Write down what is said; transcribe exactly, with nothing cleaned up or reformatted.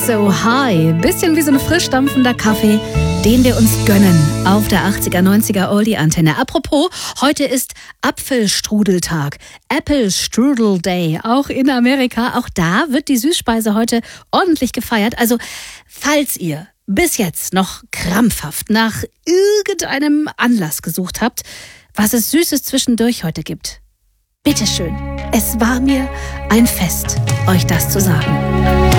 So High. Bisschen wie so ein frisch dampfender Kaffee, den wir uns gönnen auf der achtziger, neunziger Oldie-Antenne. Apropos, heute ist Apfelstrudeltag. Apple Strudel Day. Auch in Amerika. Auch da wird die Süßspeise heute ordentlich gefeiert. Also, falls ihr bis jetzt noch krampfhaft nach irgendeinem Anlass gesucht habt, was es Süßes zwischendurch heute gibt, bitteschön. Es war mir ein Fest, euch das zu sagen.